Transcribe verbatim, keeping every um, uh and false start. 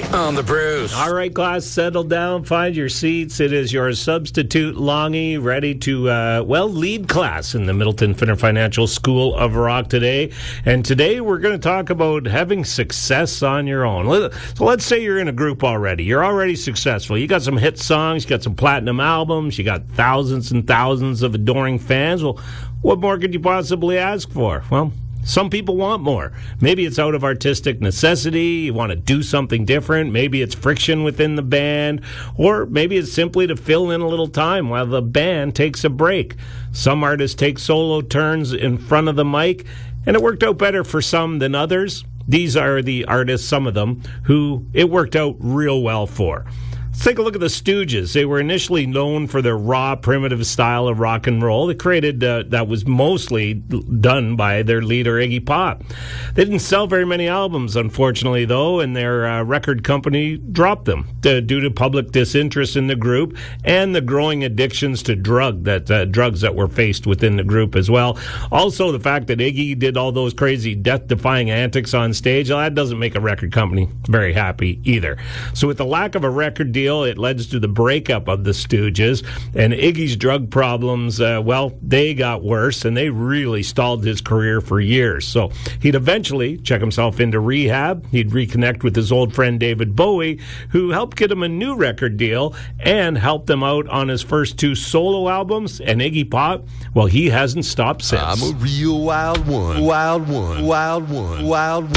on the Bruce. All right, class, settle down, find your seats. It is your substitute Longy ready to, uh, well, lead class in the Middleton Finner Financial School of Rock today. And today we're going to talk about having success on your own. So let's say you're in a group already. You're already successful. You got some hit songs, you got some platinum albums, you got thousands and thousands of adoring fans. Well, what more could you possibly ask for? Well, some people want more. Maybe it's out of artistic necessity. You want to do something different. Maybe it's friction within the band. Or maybe it's simply to fill in a little time while the band takes a break. Some artists take solo turns in front of the mic, and it worked out better for some than others. These are the artists, some of them, who it worked out real well for. Let's take a look at the Stooges. They were initially known for their raw, primitive style of rock and roll. They created uh, that was mostly done by their leader, Iggy Pop. They didn't sell very many albums, unfortunately, though, and their uh, record company dropped them uh, due to public disinterest in the group and the growing addictions to drug that uh, drugs that were faced within the group as well. Also, the fact that Iggy did all those crazy death-defying antics on stage, well, that doesn't make a record company very happy either. So with the lack of a record deal, it led to the breakup of the Stooges, and Iggy's drug problems, uh, well, they got worse, and they really stalled his career for years. So he'd eventually check himself into rehab. He'd reconnect with his old friend David Bowie, who helped get him a new record deal and helped him out on his first two solo albums. And Iggy Pop, well, he hasn't stopped since. I'm a real wild one, wild one, wild one, wild one.